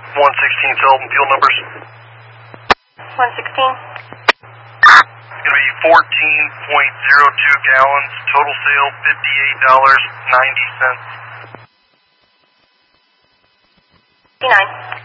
116 Sullivan, fuel numbers. 116. It's going to be 14.02 gallons, total sale $58.90. 59.